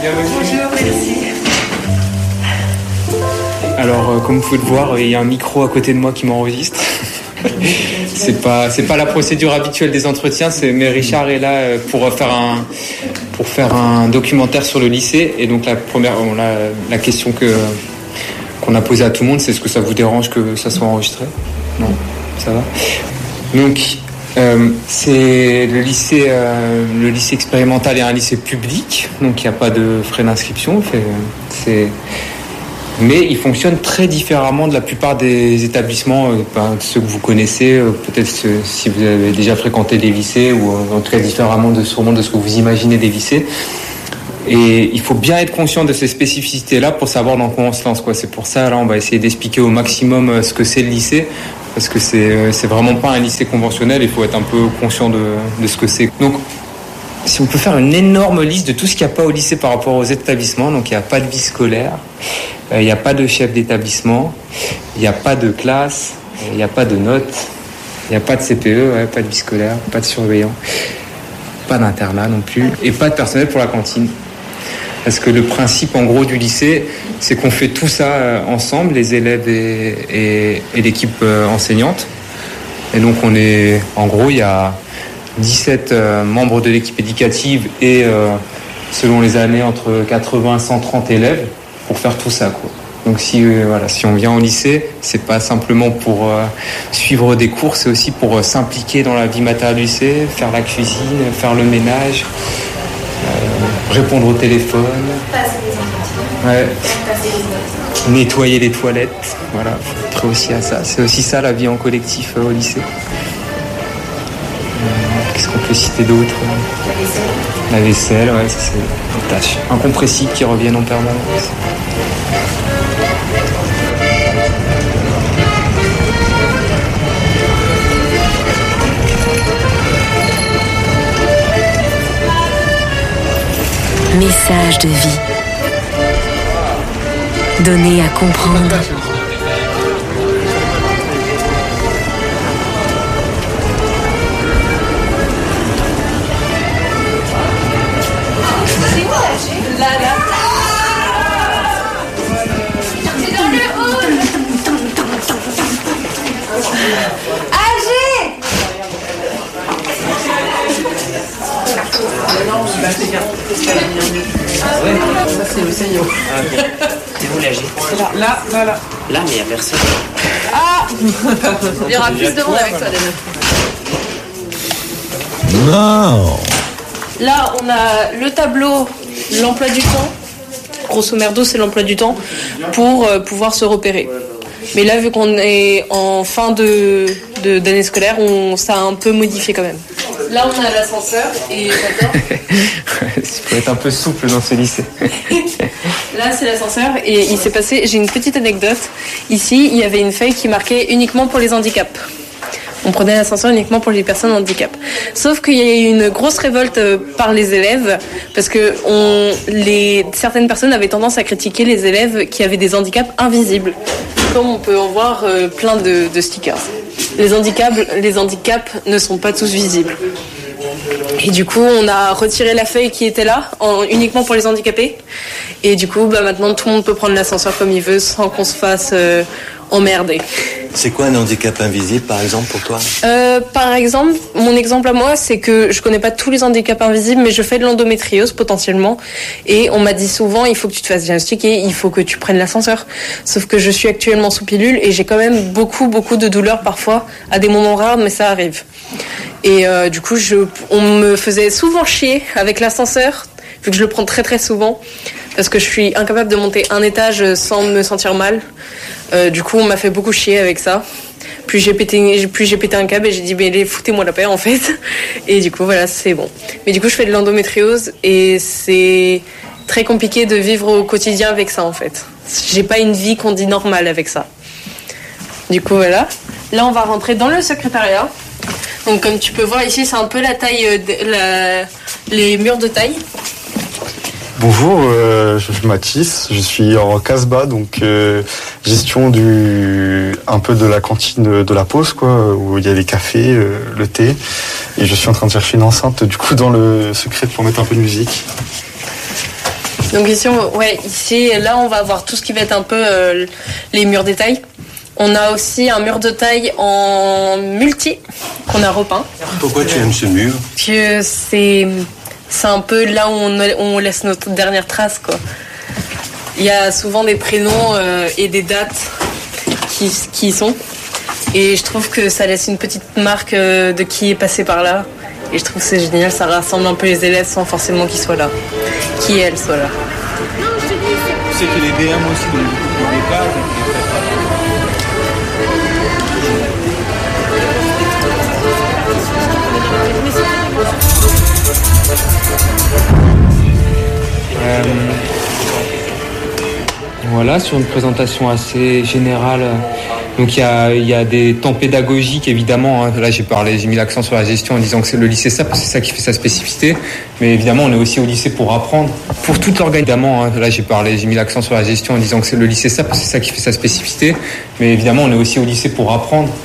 Bienvenue. Bonjour, merci. Alors, comme vous pouvez le voir, il y a un micro à côté de moi qui m'enregistre. C'est pas la procédure habituelle des entretiens, mais Richard est là pour faire un documentaire sur le lycée. Et donc la question qu'on a posée à tout le monde, c'est: est-ce que ça vous dérange que ça soit enregistré? Non, ça va. Donc c'est le lycée expérimental est un lycée public, donc il n'y a pas de frais d'inscription. Mais il fonctionne très différemment de la plupart des établissements, ceux que vous connaissez, peut-être si vous avez déjà fréquenté des lycées, ou en tout cas différemment sûrement de ce que vous imaginez des lycées. Et il faut bien être conscient de ces spécificités-là pour savoir dans quoi on se lance, quoi. C'est pour ça, là, on va essayer d'expliquer au maximum ce que c'est le lycée, parce que c'est vraiment pas un lycée conventionnel, il faut être un peu conscient de ce que c'est. Donc, si on peut faire une énorme liste de tout ce qu'il n'y a pas au lycée par rapport aux établissements, donc il n'y a pas de vie scolaire, il n'y a pas de chef d'établissement, il n'y a pas de classe, il n'y a pas de notes, il n'y a pas de CPE, pas de vie scolaire, pas de surveillant, pas d'internat non plus, et pas de personnel pour la cantine. Parce que le principe en gros du lycée, c'est qu'on fait tout ça ensemble, les élèves et l'équipe enseignante. Et donc il y a 17 membres de l'équipe éducative et selon les années entre 80 et 130 élèves pour faire tout ça, quoi. Donc si on vient au lycée, c'est pas simplement pour suivre des cours, c'est aussi pour s'impliquer dans la vie matérielle du lycée, faire la cuisine, faire le ménage, répondre au téléphone, Passer les entretiens. Passer les notes. Nettoyer les toilettes, voilà, faut être aussi à ça. C'est aussi ça la vie en collectif au lycée. Qu'est-ce qu'on peut citer d'autre? La vaisselle, ouais, ça c'est des tâches incompressibles qui reviennent en permanence. Message de vie. Donner à comprendre. Ça c'est le Seigneur. C'est où l'âgé? Là. Là, mais il n'y a personne. Ah il y aura plus de monde avec toi, Dana. Non. Là, on a le tableau, l'emploi du temps. Grosso merdo, c'est l'emploi du temps pour pouvoir se repérer. Mais là, vu qu'on est en fin d'année scolaire, ça a un peu modifié quand même. Là, on a l'ascenseur et j'adore. Il faut être un peu souple dans ce lycée. Là, c'est l'ascenseur et il s'est passé, j'ai une petite anecdote. Ici, il y avait une feuille qui marquait uniquement pour les handicaps. On prenait l'ascenseur uniquement pour les personnes handicap. Sauf qu'il y a eu une grosse révolte par les élèves parce que certaines personnes avaient tendance à critiquer les élèves qui avaient des handicaps invisibles. Comme on peut en voir plein de stickers. Les handicaps ne sont pas tous visibles. Et du coup, on a retiré la feuille qui était là, uniquement pour les handicapés. Et du coup, maintenant, tout le monde peut prendre l'ascenseur comme il veut sans qu'on se fasse emmerder. C'est quoi un handicap invisible, par exemple, pour toi? Par exemple, mon exemple à moi, c'est que je connais pas tous les handicaps invisibles, mais je fais de l'endométriose potentiellement. Et on m'a dit souvent, il faut que tu te fasses diagnostiquer, il faut que tu prennes l'ascenseur. Sauf que je suis actuellement sous pilule et j'ai quand même beaucoup de douleurs parfois, à des moments rares, mais ça arrive. Et du coup, on me faisait souvent chier avec l'ascenseur, vu que je le prends très très souvent, parce que je suis incapable de monter un étage sans me sentir mal. Du coup, on m'a fait beaucoup chier avec ça. Puis j'ai pété un câble et j'ai dit, mais foutez-moi la paix en fait. Et du coup, voilà, c'est bon. Mais du coup, je fais de l'endométriose et c'est très compliqué de vivre au quotidien avec ça en fait. J'ai pas une vie qu'on dit normale avec ça. Du coup, voilà. Là, on va rentrer dans le secrétariat. Donc, comme tu peux voir ici, c'est un peu la taille, les murs de taille. Bonjour, je suis Mathis, je suis en Casbah, donc gestion un peu de la cantine de la pause, quoi, où il y a les cafés, le thé, et je suis en train de chercher une enceinte, du coup, dans le secret pour mettre un peu de musique. Donc ici, là, on va avoir tout ce qui va être un peu les murs détail. On a aussi un mur de taille en multi qu'on a repeint. Pourquoi tu aimes ce mur? Que c'est un peu là où on laisse notre dernière trace, quoi. Il y a souvent des prénoms et des dates qui y sont. Et je trouve que ça laisse une petite marque de qui est passé par là. Et je trouve que c'est génial, ça rassemble un peu les élèves sans forcément qu'ils soient là. Qui elles soient là. Tu sais qu'il est DM aussi de départ. Voilà, sur une présentation assez générale. Donc il y a des temps pédagogiques évidemment. Hein. Là j'ai mis l'accent sur la gestion en disant que c'est le lycée ça parce que c'est ça qui fait sa spécificité. Mais évidemment on est aussi au lycée pour apprendre. Pour toute l'organisation. Hein. Là j'ai mis l'accent sur la gestion en disant que c'est le lycée ça parce que c'est ça qui fait sa spécificité. Mais évidemment on est aussi au lycée pour apprendre.